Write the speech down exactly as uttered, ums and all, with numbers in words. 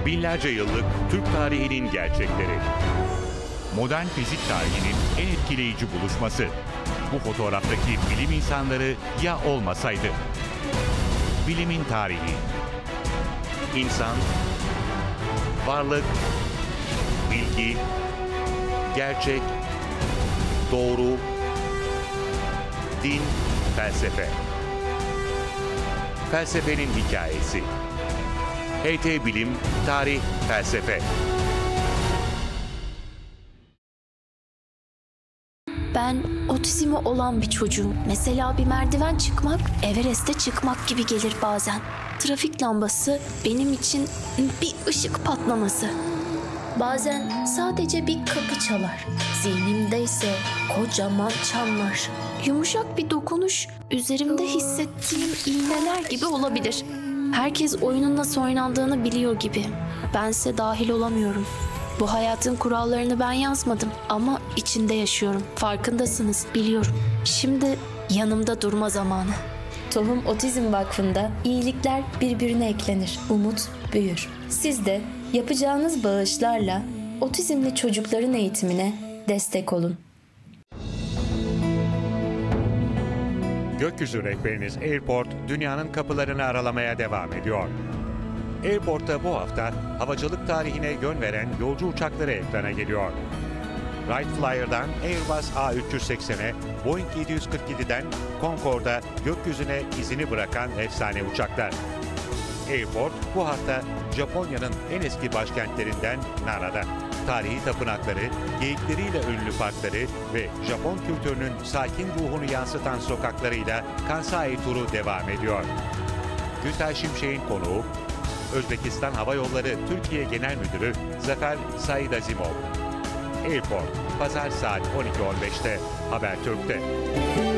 Binlerce yıllık Türk tarihinin gerçekleri. Modern fizik tarihinin en etkileyici buluşması. Bu fotoğraftaki bilim insanları ya olmasaydı? Bilimin tarihi. İnsan, varlık, bilgi, gerçek, doğru, din, felsefe. Felsefenin hikayesi. H T Bilim, Tarih, Felsefe. Ben otizmi olan bir çocuğum. Mesela bir merdiven çıkmak, Everest'e çıkmak gibi gelir bazen. Trafik lambası benim için bir ışık patlaması. Bazen sadece bir kapı çalar. Zihnimde ise kocaman çanlar. Yumuşak bir dokunuş üzerimde hissettiğim iğneler gibi olabilir. Herkes oyunun nasıl oynandığını biliyor gibi. Bense dahil olamıyorum. Bu hayatın kurallarını ben yazmadım ama içinde yaşıyorum. Farkındasınız, biliyorum. Şimdi yanımda durma zamanı. Tohum Otizm Vakfı'nda iyilikler birbirine eklenir, umut büyür. Siz de yapacağınız bağışlarla otizmli çocukların eğitimine destek olun. Gökyüzü rehberiniz Airport, dünyanın kapılarını aralamaya devam ediyor. Airport'ta bu hafta havacılık tarihine yön veren yolcu uçakları ekrana geliyor. Wright Flyer'dan Airbus A üç yüz seksene, Boeing yedi yüz kırk yedi'den Concorde'a gökyüzüne izini bırakan efsane uçaklar. Airport bu hafta Japonya'nın en eski başkentlerinden Nara'da. Tarihi tapınakları, geyikleriyle ünlü parkları ve Japon kültürünün sakin ruhunu yansıtan sokaklarıyla Kansai turu devam ediyor. Gülten Şimşek'in konuğu, Özbekistan Hava Yolları Türkiye Genel Müdürü Zafer Saidazimov. Airport, Pazar saat on iki on beş'te Habertürk'te.